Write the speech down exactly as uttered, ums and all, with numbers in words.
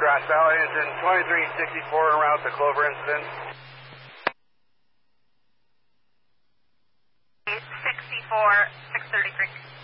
Grass Valley, engine twenty-three sixty-four en route to Clover incident. sixty-four, six thirty-three.